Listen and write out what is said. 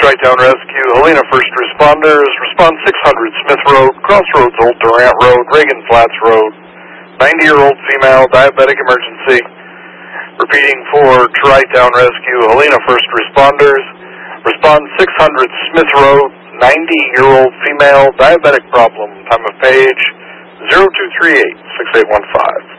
Tri-Town Rescue, Helena First Responders, response 600 Smith Road, Crossroads Old Durant Road, Reagan Flats Road, 90-year-old female, diabetic emergency. Repeating for Tri-Town Rescue, Helena First Responders, response 600 Smith Road, 90-year-old female, diabetic problem, time of page 0238-6815.